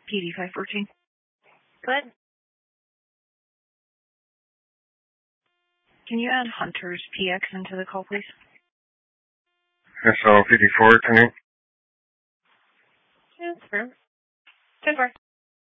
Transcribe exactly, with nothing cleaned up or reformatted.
P D five fourteen. Go ahead. Can you add Hunter's P X into the call, please? S L fifty-four, ten. Yes, sir. ten four.